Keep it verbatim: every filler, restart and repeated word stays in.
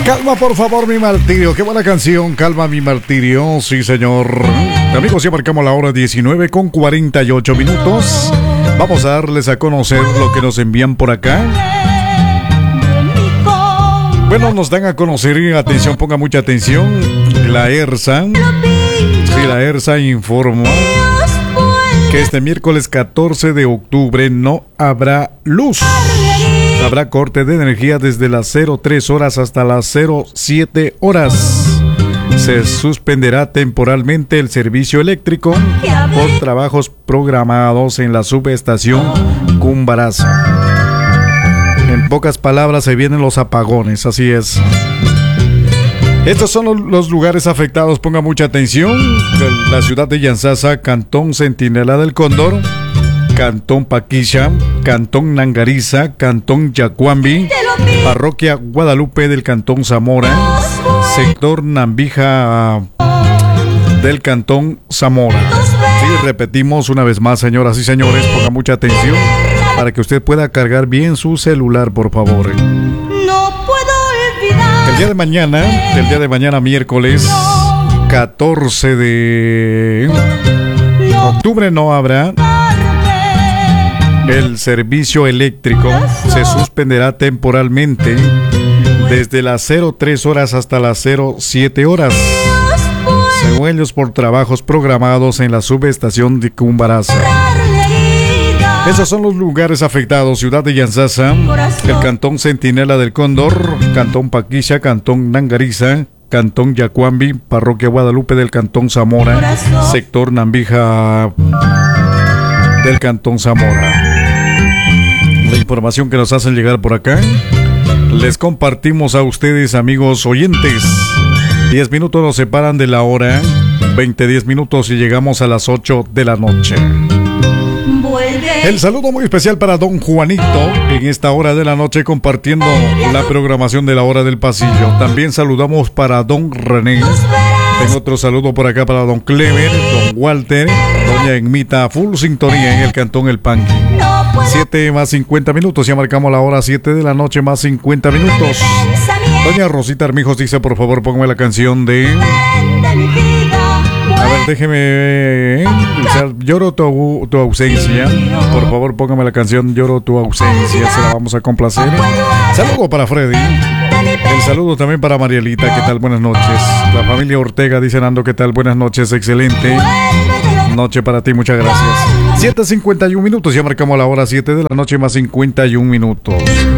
Calma, por favor, mi martirio. Qué buena canción, Calma, mi martirio. Sí, señor. Amigos, ya marcamos la hora diecinueve con cuarenta y ocho minutos. Vamos a darles a conocer lo que nos envían por acá. Bueno, nos dan a conocer, atención, ponga mucha atención. La ERSA, sí, la ERSA informa que este miércoles catorce de octubre no habrá luz. Habrá corte de energía desde las cero tres horas hasta las cero siete horas. Se suspenderá temporalmente el servicio eléctrico por trabajos programados en la subestación Cumbaraza. En pocas palabras, se vienen los apagones, así es. Estos son los lugares afectados, ponga mucha atención. La ciudad de Yantzaza, Cantón Centinela del Cóndor, Cantón Paquisha, Cantón Nangariza, Cantón Yacuambi, Parroquia Guadalupe del Cantón Zamora, sector Nambija del Cantón Zamora. Sí, repetimos una vez más, señoras y señores, ponga mucha atención para que usted pueda cargar bien su celular, por favor. No puedo olvidar. El día de mañana, el día de mañana miércoles catorce de octubre no habrá el servicio eléctrico. Se suspenderá temporalmente desde las cero tres horas hasta las cero siete horas, según ellos, por trabajos programados en la subestación de Cumbaraza. Esos son los lugares afectados: ciudad de Yantzaza, el Cantón Centinela del Cóndor, Cantón Paquisha, Cantón Nangariza, Cantón Yacuambi, Parroquia Guadalupe del Cantón Zamora, sector Nambija del Cantón Zamora. La información que nos hacen llegar por acá les compartimos a ustedes, amigos oyentes. diez minutos nos separan de la hora, veinte, diez minutos y llegamos a las ocho de la noche. El saludo muy especial para don Juanito en esta hora de la noche, compartiendo la programación de la hora del pasillo. También saludamos para don René. Tengo otro saludo por acá para don Clever, don Walter, doña Enmita, full sintonía en el Cantón El Panqui. siete más cincuenta minutos, ya marcamos la hora siete de la noche más cincuenta minutos. Doña Rosita Armijos dice, por favor, póngame la canción de... A ver, déjeme... ¿eh? Lloro tu, tu ausencia. Por favor, póngame la canción Lloro tu ausencia. Se la vamos a complacer. Saludo para Freddy. El saludo también para Marielita. ¿Qué tal? Buenas noches. La familia Ortega dice, Nando, ¿qué tal? Buenas noches. Excelente noche para ti. Muchas gracias. siete cincuenta y uno minutos. Ya marcamos la hora siete de la noche más cincuenta y uno minutos.